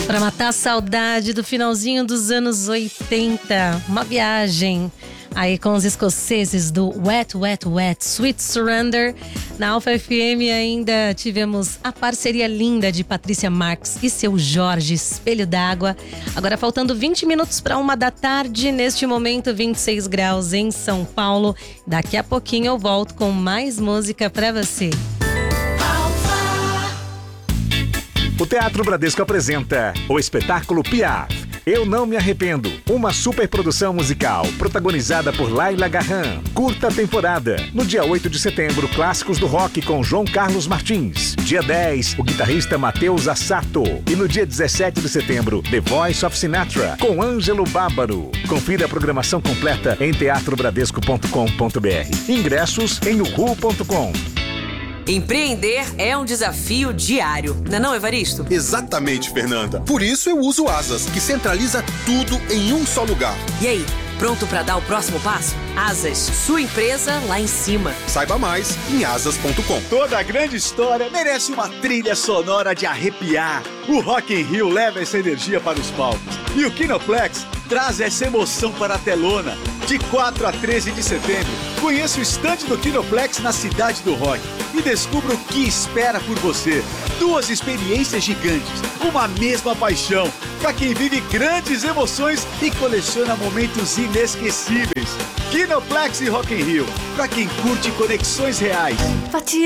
Para matar a saudade do finalzinho dos anos 80, uma viagem aí com os escoceses do Wet, Wet, Wet, Sweet Surrender. Na Alfa FM ainda tivemos a parceria linda de Patrícia Marques e seu Jorge Espelho d'Água. Agora faltando 20 minutos para 1h da tarde, neste momento 26 graus em São Paulo. Daqui a pouquinho eu volto com mais música para você. O Teatro Bradesco apresenta o espetáculo Piaf, Eu Não Me Arrependo, uma superprodução musical protagonizada por Laila Garran. Curta temporada. No dia 8 de setembro, clássicos do rock com João Carlos Martins. Dia 10, o guitarrista Matheus Assato. E no dia 17 de setembro, The Voice of Sinatra com Ângelo Bárbaro. Confira a programação completa em teatrobradesco.com.br. Ingressos em uhu.com. Empreender é um desafio diário, não é, Evaristo? Exatamente, Fernanda. Por isso eu uso Asas, que centraliza tudo em um só lugar. E aí, pronto para dar o próximo passo? Asas, sua empresa lá em cima. Saiba mais em asas.com. Toda grande história merece uma trilha sonora de arrepiar. O Rock in Rio leva essa energia para os palcos. E o Kinoplex traz essa emoção para a telona. De 4 a 13 de setembro, conheça o estande do Kinoplex na Cidade do Rock e descubra o que espera por você. 2 experiências gigantes, uma mesma paixão, para quem vive grandes emoções e coleciona momentos inesquecíveis. Kinoplex e Rock in Rio, para quem curte conexões reais.